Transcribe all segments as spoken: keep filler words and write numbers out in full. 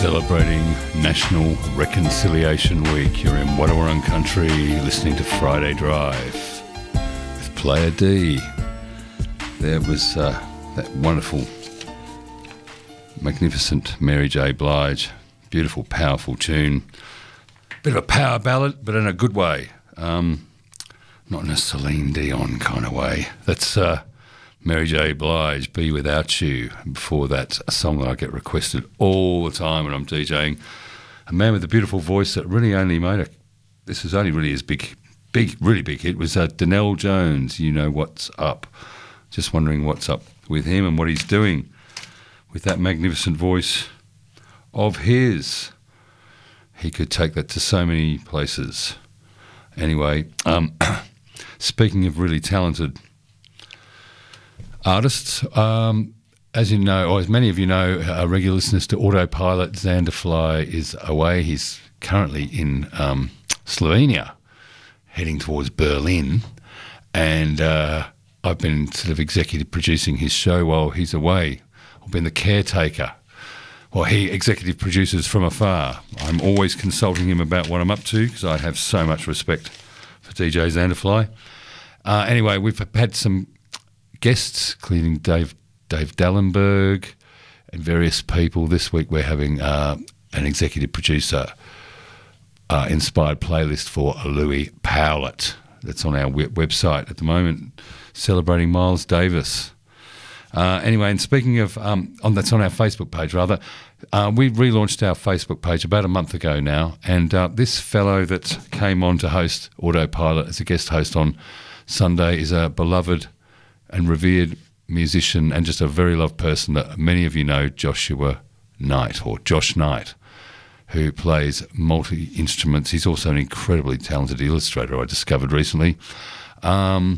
Celebrating National Reconciliation Week. You're in Wadawurrung Country listening to Friday Drive with Player D. There was uh, that wonderful, magnificent Mary J. Blige. Beautiful, powerful tune. Bit of a power ballad, but in a good way. Um, not in a Celine Dion kind of way. That's uh, Mary J. Blige, Be Without You. Before that, a song that I get requested all the time when I'm DJing. A man with a beautiful voice that really only made a... This was only really his big, big, really big hit. was uh, Danell Jones, You Know What's Up. Just wondering what's up with him and what he's doing with that magnificent voice of his. He could take that to so many places. Anyway, um, speaking of really talented artists, um, as you know, or as many of you know, uh, regular listeners to Autopilot, Xander Fly is away. He's currently in um, Slovenia, heading towards Berlin, and uh, I've been sort of executive producing his show while he's away. I've been the caretaker. Well, he executive produces from afar. I'm always consulting him about what I'm up to because I have so much respect for D J Xander Fly. Uh, anyway, we've had some guests, including Dave Dave Dallenberg and various people. This week we're having uh, an executive producer uh, inspired playlist for Louis Powlett. That's on our web- website at the moment, celebrating Miles Davis. Uh, anyway, and speaking of, um, on that's on our Facebook page rather, uh, we relaunched our Facebook page about a month ago now, and uh, this fellow that came on to host Autopilot as a guest host on Sunday is a beloved and revered musician and just a very loved person that many of you know, Joshua Knight, or Josh Knight, who plays multi-instruments. He's also an incredibly talented illustrator, I discovered recently. Um,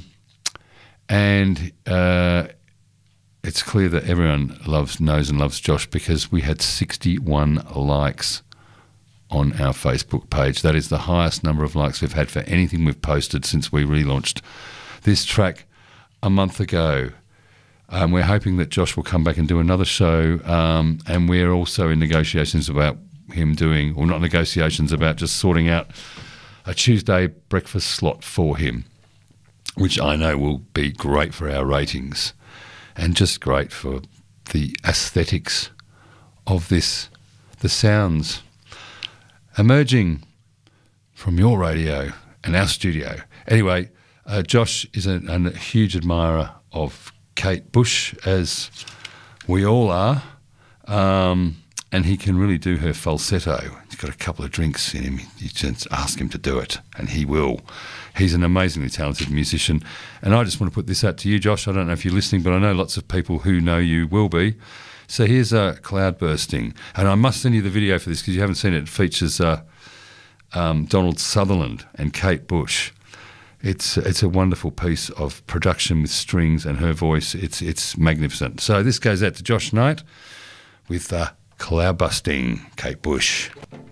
and uh, it's clear that everyone loves, knows and loves Josh because we had sixty-one likes on our Facebook page. That is the highest number of likes we've had for anything we've posted since we relaunched this track a month ago. Um, we're hoping that Josh will come back and do another show, um, and we're also in negotiations about him doing, or not negotiations, about just sorting out a Tuesday breakfast slot for him, which I know will be great for our ratings and just great for the aesthetics of this, the sounds emerging from your radio and our studio. Anyway, uh, Josh is a, a huge admirer of Kate Bush, as we all are, um, and he can really do her falsetto. He's got a couple of drinks in him. You just ask him to do it, and he will. He's an amazingly talented musician, and I just want to put this out to you, Josh. I don't know if you're listening, but I know lots of people who know you will be. So here's a uh, Cloud Bursting, and I must send you the video for this because you haven't seen it. It features uh, um, Donald Sutherland and Kate Bush. It's it's a wonderful piece of production with strings and her voice. It's it's magnificent. So this goes out to Josh Knight with uh, Cloud Busting, Kate Bush.